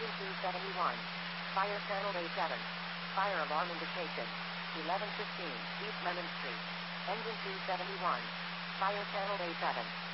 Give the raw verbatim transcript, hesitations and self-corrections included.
Engine two seventy-one. Fire channel A seven. Fire alarm indication. eleven fifteen, East Lemon Street. Engine two seventy-one. Fire channel A seven.